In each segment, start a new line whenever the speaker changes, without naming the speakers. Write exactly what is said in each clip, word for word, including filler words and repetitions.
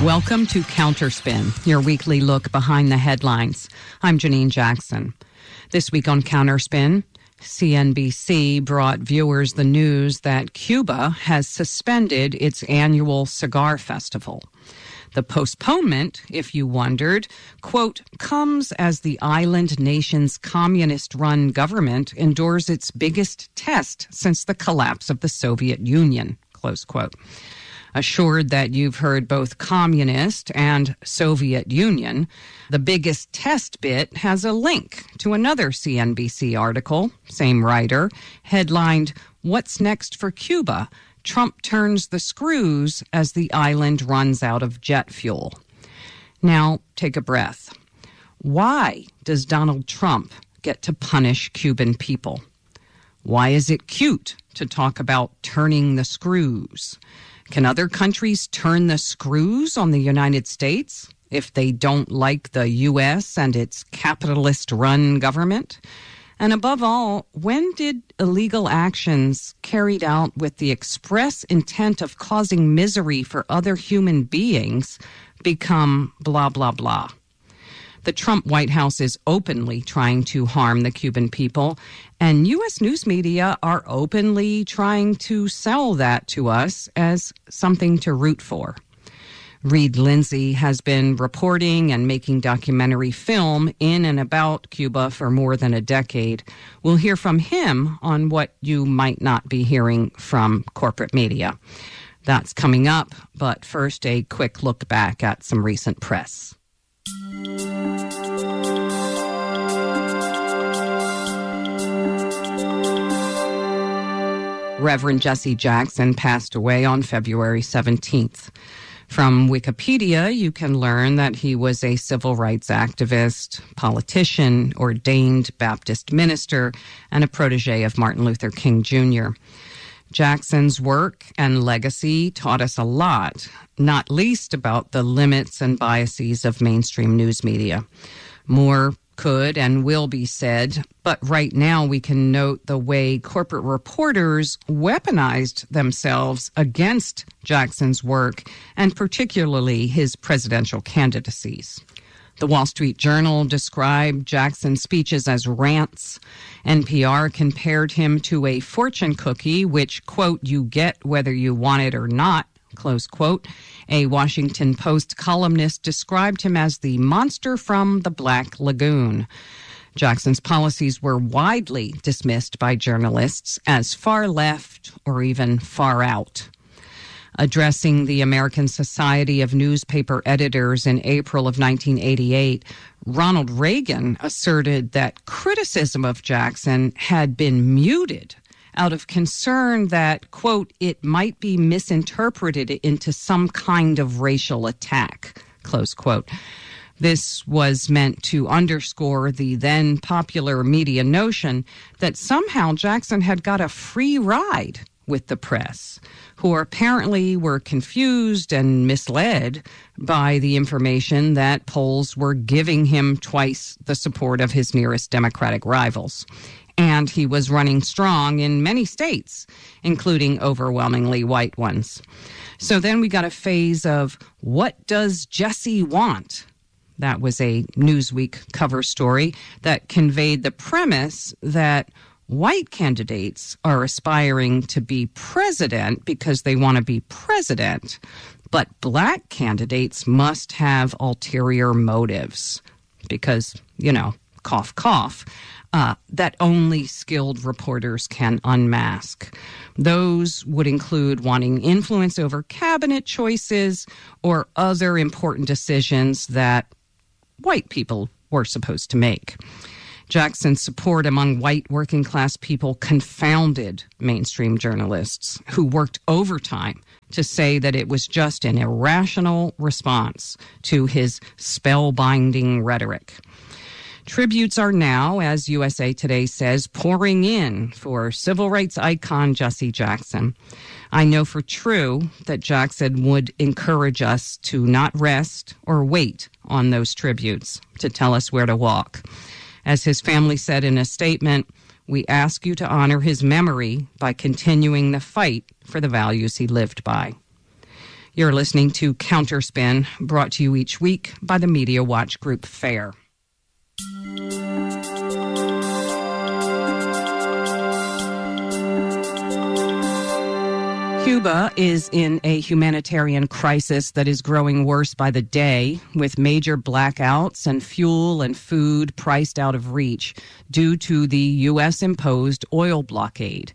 Welcome to Counterspin, your weekly look behind the headlines. I'm Janine Jackson. This week on Counterspin, C N B C brought viewers the news that Cuba has suspended its annual cigar festival. The postponement, if you wondered, quote, comes as the island nation's communist-run government endures its biggest test since the collapse of the Soviet Union, close quote. Assured that you've heard both communist and Soviet Union, the biggest test bit has a link to another C N B C article, same writer, headlined, What's Next for Cuba? Trump turns the screws as the island runs out of jet fuel. Now, take a breath. Why does Donald Trump get to punish Cuban people? Why is it cute to talk about turning the screws? Can other countries turn the screws on the United States if they don't like the U S and its capitalist-run government? And above all, when did illegal actions carried out with the express intent of causing misery for other human beings become blah, blah, blah? The Trump White House is openly trying to harm the Cuban people, and U S news media are openly trying to sell that to us as something to root for. Reed Lindsay has been reporting and making documentary film in and about Cuba for more than a decade. We'll hear from him on what you might not be hearing from corporate media. That's coming up, but first a quick look back at some recent press. Reverend Jesse Jackson passed away on February seventeenth. From Wikipedia, you can learn that he was a civil rights activist, politician, ordained Baptist minister, and a protege of Martin Luther King Junior Jackson's work and legacy taught us a lot, not least about the limits and biases of mainstream news media. More could and will be said, but right now we can note the way corporate reporters weaponized themselves against Jackson's work and particularly his presidential candidacies. The Wall Street Journal described Jackson's speeches as rants. N P R compared him to a fortune cookie, which, quote, you get whether you want it or not, close quote. A Washington Post columnist described him as the monster from the Black Lagoon. Jackson's policies were widely dismissed by journalists as far left or even far out. Addressing the American Society of Newspaper Editors in April of nineteen eighty-eight, Ronald Reagan asserted that criticism of Jackson had been muted out of concern that, quote, it might be misinterpreted into some kind of racial attack, close quote. This was meant to underscore the then popular media notion that somehow Jackson had got a free ride with the press, who apparently were confused and misled by the information that polls were giving him twice the support of his nearest Democratic rivals. And he was running strong in many states, including overwhelmingly white ones. So then we got a phase of, what does Jesse want? That was a Newsweek cover story that conveyed the premise that white candidates are aspiring to be president because they want to be president, but black candidates must have ulterior motives because, you know, cough, cough. Uh, that only skilled reporters can unmask. Those would include wanting influence over cabinet choices or other important decisions that white people were supposed to make. Jackson's support among white working-class people confounded mainstream journalists who worked overtime to say that it was just an irrational response to his spellbinding rhetoric. Tributes are now, as U S A Today says, pouring in for civil rights icon Jesse Jackson. I know for true that Jackson would encourage us to not rest or wait on those tributes to tell us where to walk. As his family said in a statement, we ask you to honor his memory by continuing the fight for the values he lived by. You're listening to Counterspin, brought to you each week by the Media Watch Group FAIR. Cuba is in a humanitarian crisis that is growing worse by the day, with major blackouts and fuel and food priced out of reach due to the U S-imposed oil blockade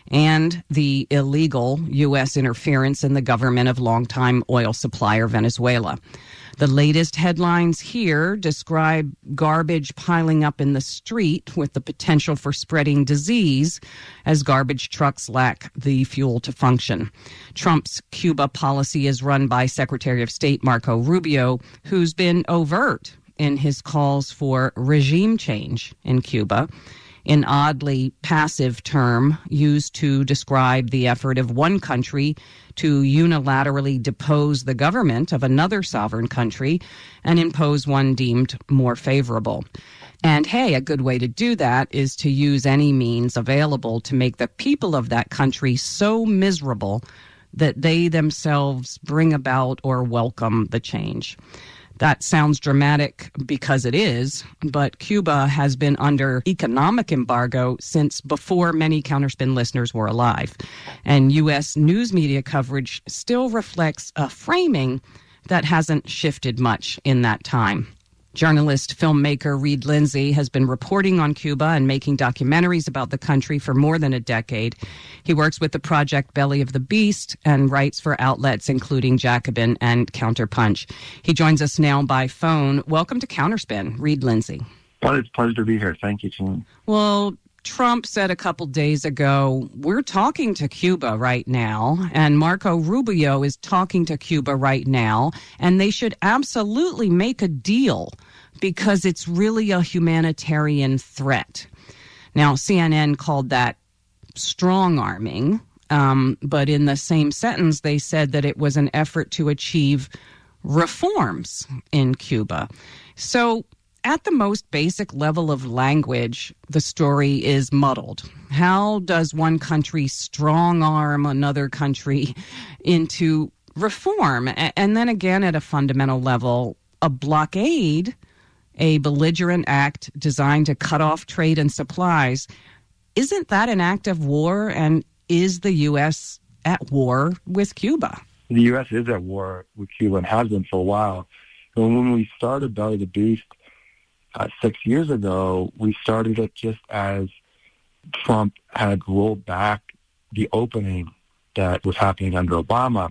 and the illegal U S interference in the government of longtime oil supplier Venezuela. The latest headlines here describe garbage piling up in the street with the potential for spreading disease as garbage trucks lack the fuel to function. Trump's Cuba policy is run by Secretary of State Marco Rubio, who's been overt in his calls for regime change in Cuba, an oddly passive term used to describe the effort of one country to unilaterally depose the government of another sovereign country and impose one deemed more favorable. And hey, a good way to do that is to use any means available to make the people of that country so miserable that they themselves bring about or welcome the change. That sounds dramatic because it is, but Cuba has been under economic embargo since before many Counterspin listeners were alive. And U S news media coverage still reflects a framing that hasn't shifted much in that time. Journalist, filmmaker Reed Lindsay has been reporting on Cuba and making documentaries about the country for more than a decade. He works with the project Belly of the Beast and writes for outlets including Jacobin and Counterpunch. He joins us now by phone. Welcome to Counterspin, Reed Lindsay.
Well, it's a pleasure to be here. Thank you, Jean.
Well, Trump said a couple days ago, we're talking to Cuba right now, and Marco Rubio is talking to Cuba right now, and they should absolutely make a deal because it's really a humanitarian threat. Now, C N N called that strong-arming, um, but in the same sentence, they said that it was an effort to achieve reforms in Cuba. So, at the most basic level of language, the story is muddled. How does one country strong-arm another country into reform? And then again, at a fundamental level, a blockade, a belligerent act designed to cut off trade and supplies, isn't that an act of war? And is the U S at war with Cuba?
The U S is at war with Cuba and has been for a while. And when we started Belly the Beast, Uh, six years ago, we started it just as Trump had rolled back the opening that was happening under Obama,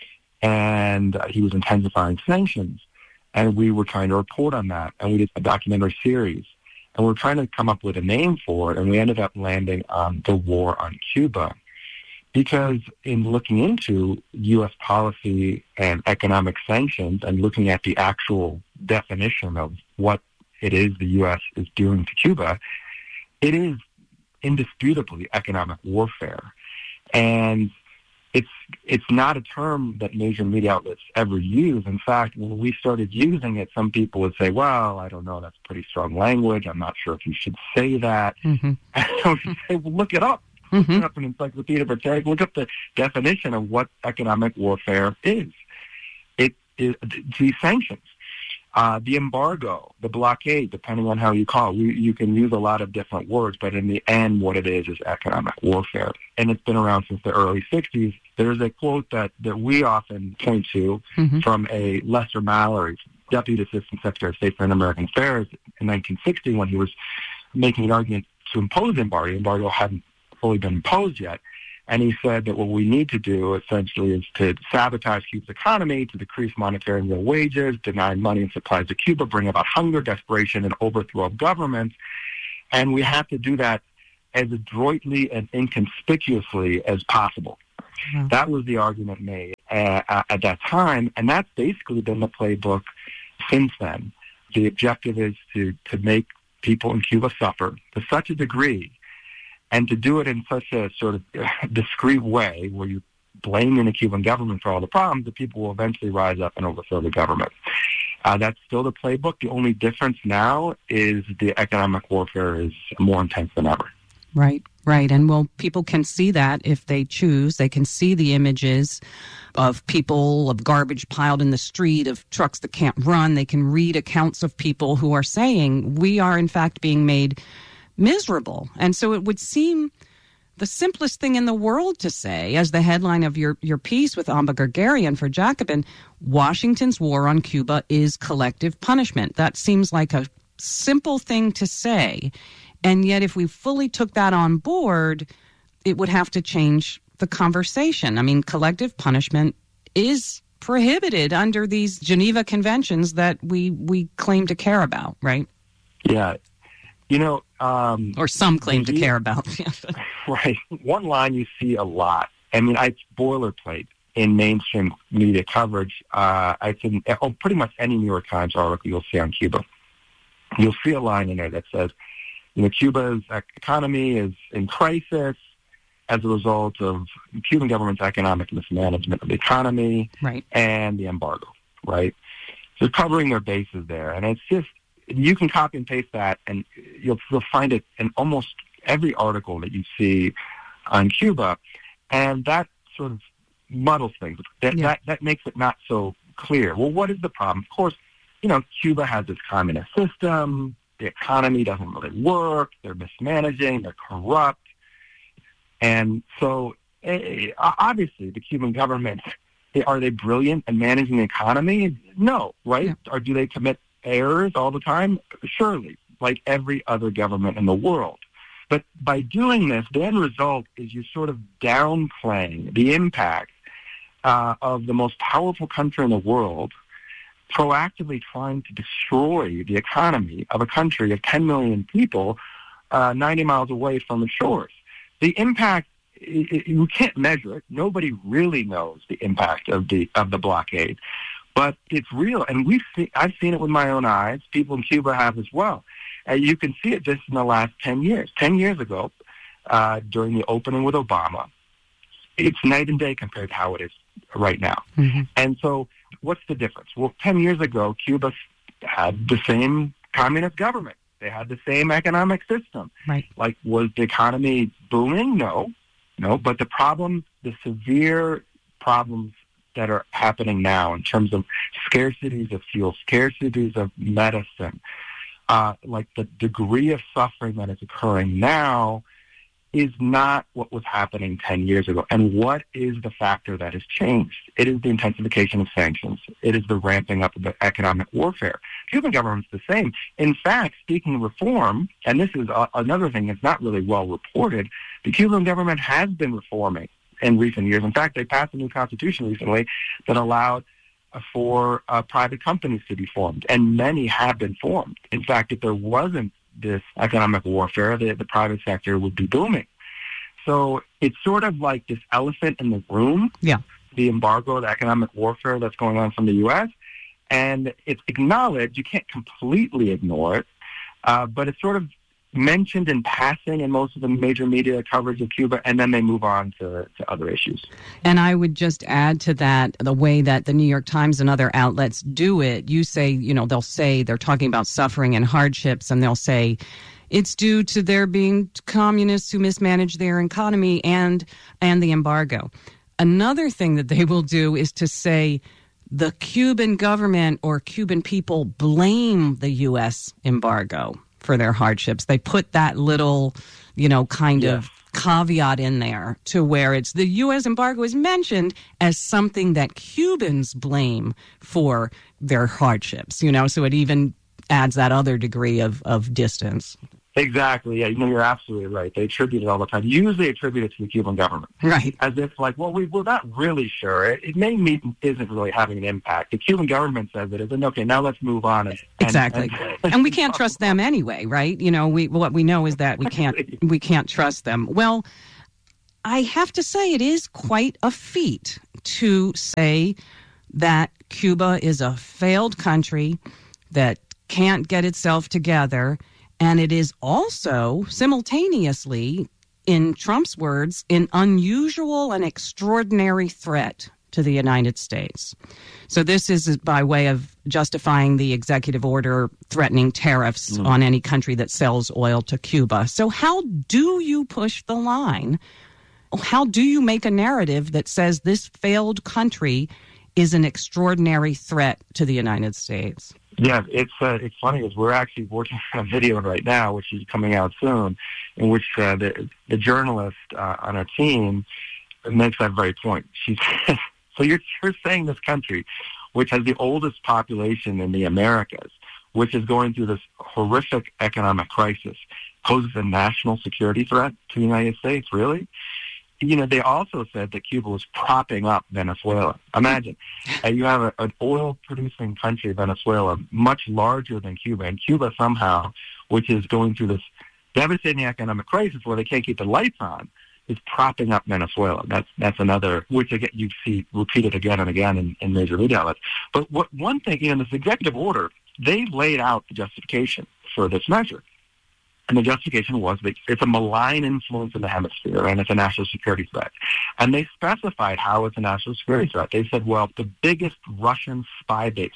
and uh, he was intensifying sanctions. And we were trying to report on that, and we did a documentary series. And we were trying to come up with a name for it, and we ended up landing on the war on Cuba. Because in looking into U S policy and economic sanctions and looking at the actual definition of what it is the U S is doing to Cuba, it is indisputably economic warfare. And it's it's not a term that major media outlets ever use. In fact, when we started using it, some people would say, well, I don't know, that's pretty strong language. I'm not sure if you should say that. Mm-hmm. And I would say, well, look it up. Mm-hmm. Look up an Encyclopedia Britannica. Look up the definition of what economic warfare is. It is these sanctions. Uh, the embargo, the blockade, depending on how you call it, we, you can use a lot of different words, but in the end, what it is is economic warfare. And it's been around since the early sixties. There's a quote that, that we often point to mm-hmm. from a Lester Mallory, Deputy Assistant Secretary of State for Inter-American Affairs in nineteen sixty, when he was making an argument to impose embargo. Embargo hadn't fully been imposed yet. And he said that what we need to do essentially is to sabotage Cuba's economy, to decrease monetary and real wages, deny money and supplies to Cuba, bring about hunger, desperation, and overthrow of governments. And we have to do that as adroitly and inconspicuously as possible. Mm-hmm. That was the argument made uh, at that time, and that's basically been the playbook since then. The objective is to, to make people in Cuba suffer to such a degree, and to do it in such a sort of discreet way where you blaming the Cuban government for all the problems, the people will eventually rise up and overthrow the government. Uh, that's still the playbook. The only difference now is the economic warfare is more intense than ever.
Right, right. And well, people can see that if they choose. They can see the images of people, of garbage piled in the street, of trucks that can't run. They can read accounts of people who are saying we are in fact being made miserable. And so it would seem the simplest thing in the world to say, as the headline of your, your piece with Amba Guerguerian for Jacobin, Washington's war on Cuba is collective punishment. That seems like a simple thing to say. And yet if we fully took that on board, it would have to change the conversation. I mean, collective punishment is prohibited under these Geneva Conventions that we, we claim to care about, right?
Yeah. You know... Um,
or some claim to care about.
Right. One line you see a lot. I mean, it's boilerplate in mainstream media coverage. Uh, I think oh, pretty much any New York Times article you'll see on Cuba. You'll see a line in there that says, you know, Cuba's economy is in crisis as a result of the Cuban government's economic mismanagement of the economy
right.
and the embargo, right? So covering their bases there. And it's just, you can copy and paste that, and you'll, you'll find it in almost every article that you see on Cuba, and that sort of muddles things. That,
yeah.
that, that makes it not so clear. Well, what is the problem? Of course, you know, Cuba has this communist system. The economy doesn't really work. They're mismanaging. They're corrupt. And so, eh, obviously, the Cuban government, are they brilliant at managing the economy? No, right?
Yeah.
Or do they commit errors all the time? Surely, like every other government in the world. But by doing this, the end result is you're sort of downplaying the impact uh, of the most powerful country in the world proactively trying to destroy the economy of a country of ten million people uh, ninety miles away from the shores. The impact, it, it, you can't measure it. Nobody really knows the impact of the of the blockade. But it's real, and we've seen, I've seen it with my own eyes. People in Cuba have as well. And you can see it just in the last ten years. Ten years ago, uh, during the opening with Obama, it's night and day compared to how it is right now.
Mm-hmm.
And so what's the difference? Well, ten years ago, Cuba had the same communist government. They had the same economic system.
Right.
Like, was the economy booming? No. No, but the problem, the severe problems that are happening now in terms of scarcities of fuel, scarcities of medicine, uh, like the degree of suffering that is occurring now is not what was happening ten years ago. And what is the factor that has changed? It is the intensification of sanctions. It is the ramping up of the economic warfare. Cuban government's the same. In fact, speaking of reform, and this is a, another thing that's not really well reported, the Cuban government has been reforming in recent years. In fact, they passed a new constitution recently that allowed uh, for uh, private companies to be formed, and many have been formed. In fact, if there wasn't this economic warfare, the, the private sector would be booming. So it's sort of like this elephant in the room,
yeah.
the embargo, the economic warfare that's going on from the U S, and it's acknowledged. You can't completely ignore it, uh, but it's sort of mentioned in passing in most of the major media coverage of Cuba, and then they move on to, to other issues.
And I would just add to that the way that the New York Times and other outlets do it. You say, you know, they'll say they're talking about suffering and hardships, and they'll say it's due to there being communists who mismanage their economy and and the embargo. Another thing that they will do is to say the Cuban government or Cuban people blame the U S embargo for their hardships. They put that little, you know, kind
yeah.
of caveat in there to where it's the U S embargo is mentioned as something that Cubans blame for their hardships, you know, so it even adds that other degree of, of distance.
Exactly. Yeah, you know, you're absolutely right. They attribute it all the time. Usually attribute it to the Cuban government.
Right.
As if like, well, we, we're not really sure. It, it may mean isn't really having an impact. The Cuban government says it is, and okay, now let's move on. And,
exactly.
And,
and, and we can't trust them anyway, right? You know, we what we know is that we can't we can't trust them. Well, I have to say it is quite a feat to say that Cuba is a failed country that can't get itself together. And it is also simultaneously, in Trump's words, an unusual and extraordinary threat to the United States. So this is by way of justifying the executive order threatening tariffs mm. on any country that sells oil to Cuba. So how do you push the line? How do you make a narrative that says this failed country is an extraordinary threat to the United States?
Yeah, it's uh, it's funny because we're actually working on a video right now, which is coming out soon, in which uh, the the journalist uh, on our team makes that very point. She says, so you're, you're saying this country, which has the oldest population in the Americas, which is going through this horrific economic crisis, poses a national security threat to the United States, really? You know, they also said that Cuba was propping up Venezuela. Imagine, uh, you have a, an oil-producing country, Venezuela, much larger than Cuba, and Cuba somehow, which is going through this devastating economic crisis where they can't keep the lights on, is propping up Venezuela. That's that's another, which again, you see repeated again and again in, in major media outlets. But what one thing, you know, in this executive order, they laid out the justification for this measure. And the justification was that it's a malign influence in the hemisphere and it's a national security threat. And they specified how it's a national security threat. They said, well, the biggest Russian spy base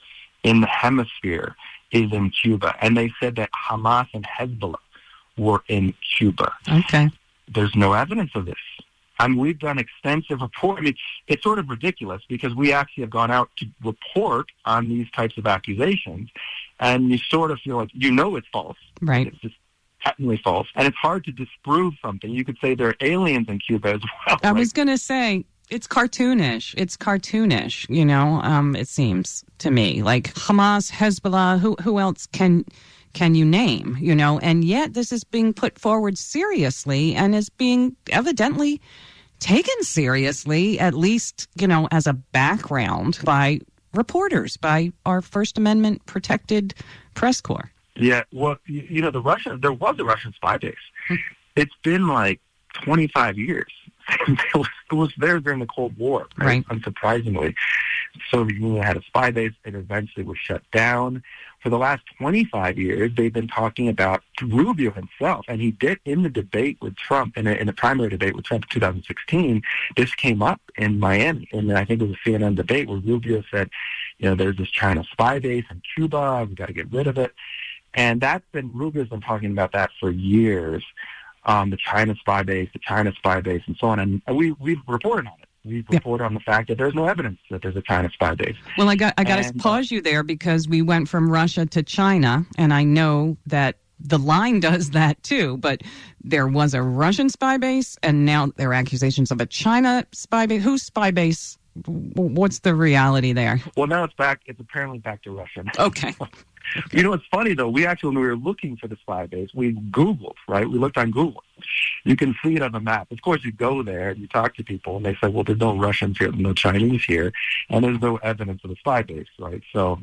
in the hemisphere is in Cuba. And they said that Hamas and Hezbollah were in Cuba.
Okay.
There's no evidence of this. And we've done extensive report. I mean, it's sort of ridiculous because we actually have gone out to report on these types of accusations. And you sort of feel like you know it's false.
Right.
It's just patently false. And it's hard to disprove something. You could say there are aliens in Cuba as well.
I
right?
was going to say, it's cartoonish. It's cartoonish, you know, um, it seems to me. Like Hamas, Hezbollah, who who else can can you name, you know? And yet this is being put forward seriously and is being evidently taken seriously, at least, you know, as a background by reporters, by our First Amendment protected press corps.
Yeah, well, you, you know, the Russian, there was a Russian spy base. It's been like twenty-five years. it, was, it was there during the Cold War, right?
right.
Unsurprisingly. The Soviet Union had a spy base. It eventually was shut down. For the last twenty-five years, they've been talking about Rubio himself, and he did in the debate with Trump, in a, in a primary debate with Trump in two thousand sixteen, this came up in Miami, and I think it was a C N N debate where Rubio said, you know, there's this China spy base in Cuba, we've got to get rid of it. And that's been, Rubio's been talking about that for years, um, the China spy base, the China spy base, and so on. And we, we've reported on it. We've reported yeah. on the fact that there's no evidence that there's a China spy base.
Well, I got I got
and,
to pause you there because we went from Russia to China, and I know that the line does that too, but there was a Russian spy base, and now there are accusations of a China spy base. Whose spy base? What's the reality there?
Well, now it's back. It's apparently back to Russia.
Okay.
You know, it's funny, though. We actually, when we were looking for the spy base, we Googled, right? We looked on Google. You can see it on the map. Of course, you go there and you talk to people, and they say, well, there's no Russians here, no Chinese here, and there's no evidence of the spy base, right? So...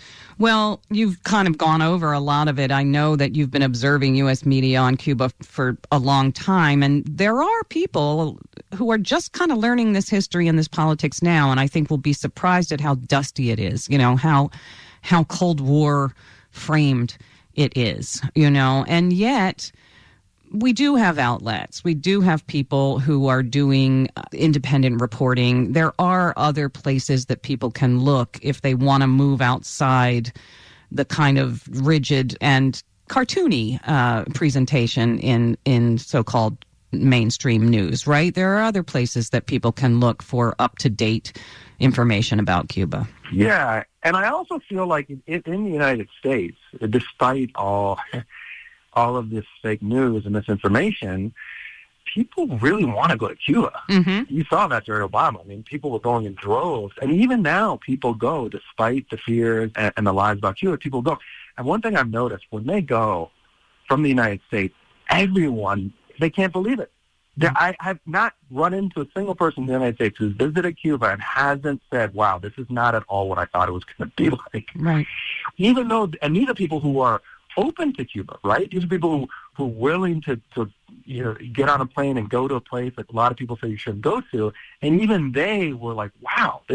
Well, you've kind of gone over a lot of it. I know that you've been observing U S media on Cuba for a long time, and there are people who are just kind of learning this history and this politics now, and I think will be surprised at how dusty it is, you know, how how Cold War framed it is, you know, and yet we do have outlets. We do have people who are doing independent reporting. There are other places that people can look if they want to move outside the kind of rigid and cartoony uh, presentation in, in so-called mainstream news, right? There are other places that people can look for up-to-date information about Cuba.
Yeah, and I also feel like in, in the United States, despite all... all of this fake news and misinformation, people really want to go to Cuba.
Mm-hmm.
You saw that during Obama. I mean, people were going in droves. And even now, people go, despite the fears and, and the lies about Cuba, people go. And one thing I've noticed, when they go from the United States, everyone, they can't believe it. Mm-hmm. I have not run into a single person in the United States who's visited Cuba and hasn't said, wow, this is not at all what I thought it was going to be like.
Right.
Even though, and these are people who are open to Cuba, right? These are people who, who are willing to, to you know, get on a plane and go to a place that a lot of people say you shouldn't go to. And even they were like, wow,